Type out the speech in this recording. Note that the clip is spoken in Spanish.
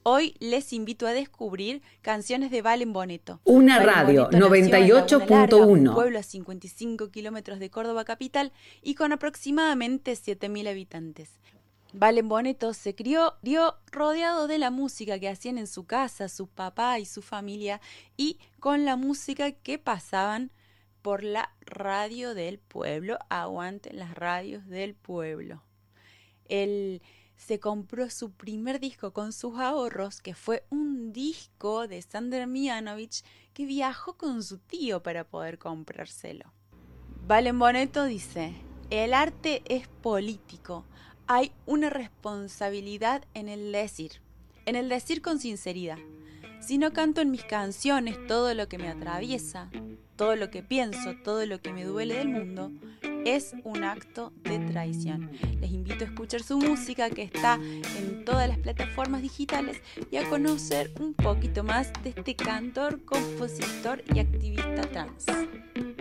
Hoy les invito a descubrir canciones de Valen Boneto. Una Valen radio Boneto nació en Laguna Larga, un 98.1. pueblo a 55 kilómetros de Córdoba capital y con aproximadamente 7.000 habitantes. Valen Boneto se crió rodeado de la música que hacían en su casa, su papá y su familia, y con la música que pasaban por la radio del pueblo. Aguanten las radios del pueblo. Él se compró su primer disco con sus ahorros, que fue un disco de Sander Mianovich, que viajó con su tío para poder comprárselo. Valen Boneto dice: el arte es político. Hay una responsabilidad en el decir con sinceridad. Si no canto en mis canciones todo lo que me atraviesa, todo lo que pienso, todo lo que me duele del mundo, es un acto de traición. Les invito a escuchar su música, que está en todas las plataformas digitales, y a conocer un poquito más de este cantor, compositor y activista trans.